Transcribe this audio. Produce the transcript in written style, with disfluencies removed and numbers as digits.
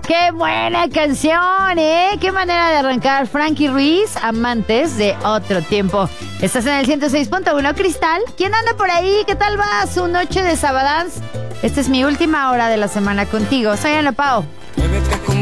¡Qué buena canción, eh! ¡Qué manera de arrancar! Frankie Ruiz, Amantes de Otro Tiempo. Estás en el 106.1 Cristal. ¿Quién anda por ahí? ¿Qué tal va su noche de Sabadance? Esta es mi última hora de la semana contigo. Soy Ana Pao.